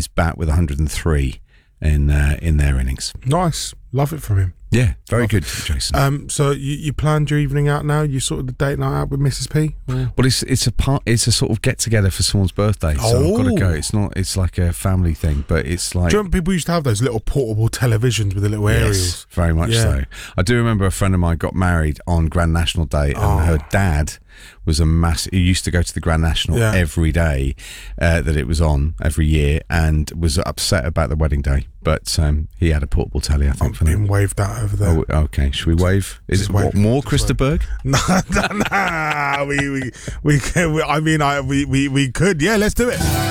is back with 103 in their innings. Nice. Love it from him. Yeah, very good, Jason. So you planned your evening out now? You sorted the date night out with Mrs. P? Well, it's a sort of get together for someone's birthday, so I've got to go. It's like a family thing, but it's like. Do you remember people used to have those little portable televisions with the little aerials? Yes, very much so. I do remember a friend of mine got married on Grand National Day, and her dad was a massive. He used to go to the Grand National every day that it was on every year, and was upset about the wedding day. But he had a portable telly, I think. I've been waved out over there. Oh, okay. Should we wave? Is it what, more Krista Berg? No. We could. Yeah, let's do it.